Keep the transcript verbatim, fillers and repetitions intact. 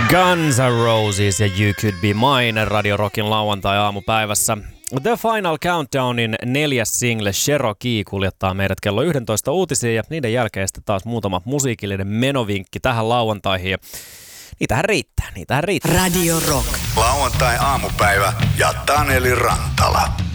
Guns N' Roses ja You Could Be Mine Radio Rockin lauantai-aamupäivässä. The Final Countdownin neljäs single Cherokee kuljettaa meidät kello yksitoista uutisiin ja niiden jälkeen sitten taas muutama musiikillinen menovinkki tähän lauantaihin. Ja niitähän riittää, niitähän riittää. Radio Rock. Lauantai-aamupäivä ja Taneli Rantala.